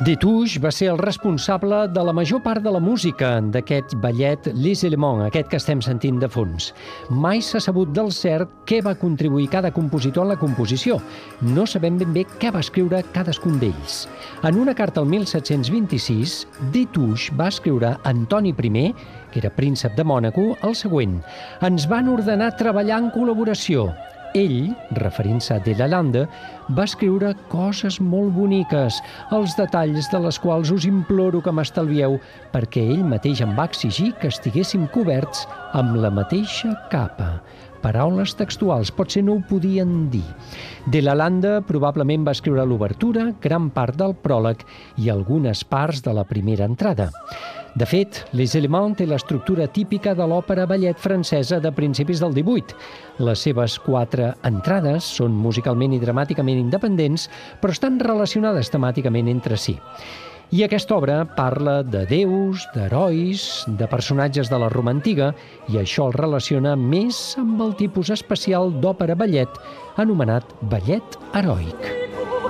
Destouches va ser el responsable de la major part de la música d'aquest ballet Les Éléments, aquest que estem sentint de fons. Mai s'ha sabut del cert què va contribuir cada compositor en la composició. No sabem ben bé què va escriure cadascun d'ells. En una carta al 1726, Destouches va escriure a Antoni I, que era príncep de Mònaco, el següent: «Ens van ordenar treballar en col·laboració». Ell, referint-se a Delalande, va escriure coses molt boniques, els detalls de les quals us imploro que m'estalvieu, perquè ell mateix em va exigir que estiguéssim coberts amb la mateixa capa. Paraules textuals, potser no ho podien dir. Delalande probablement va escriure l'obertura, gran part del pròleg i algunes parts de la primera entrada. De fet, Les Éléments té l'estructura típica de l'òpera ballet francesa de principis del 18. Les seves 4 entrades són musicalment i dramàticament independents, però estan relacionades temàticament entre si. I aquesta obra parla de déus, d'herois, de personatges de la Roma antiga, i això el relaciona més amb el tipus especial d'òpera ballet anomenat ballet heroic.